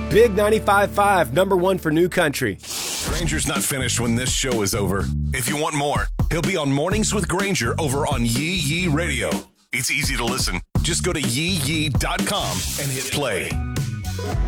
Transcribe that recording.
Big 95.5, #1 for New Country. Granger's not finished when this show is over. If you want more, he'll be on Mornings with Granger over on Yee Yee Radio. It's easy to listen. Just go to yeeyee.com and hit play.